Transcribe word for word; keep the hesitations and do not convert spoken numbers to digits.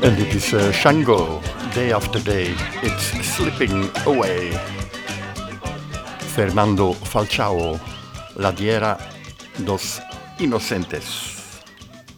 En dit is uh, Shango, Day After Day, It's Slipping Away. Fernando Falciao, La Diera dos Inocentes.